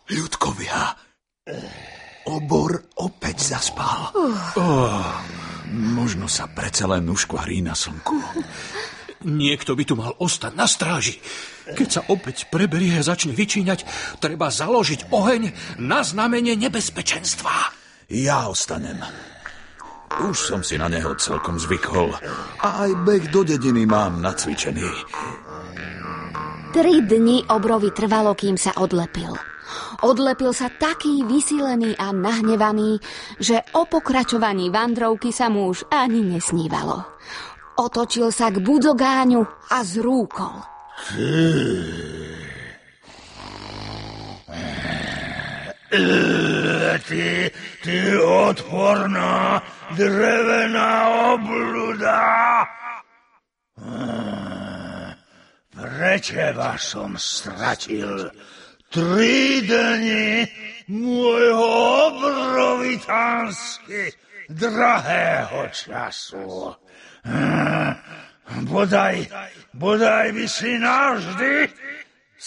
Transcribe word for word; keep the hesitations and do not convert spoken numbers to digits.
Ľudkovia, obor opäť zaspal. Oh, možno sa predsa len uškvarí na slnku. Niekto by tu mal ostať na stráži. Keď sa opäť preberie a začne vyčíňať, treba založiť oheň na znamenie nebezpečenstva. Ja ostanem. Už som si na neho celkom zvykol. A aj beh do dediny mám nacvičený. Tri dni obrovi trvalo, kým sa odlepil. Odlepil sa taký vysilený a nahnevaný, že o pokračovaní vandrovky sa mu už ani nesnívalo. Otočil sa k budzogáňu a zrúkol. Ty, ty odporná drevená obluda! Pre teba som stratil tri dni môjho obrovitánsky drahého času. Bodaj, bodaj by si navždy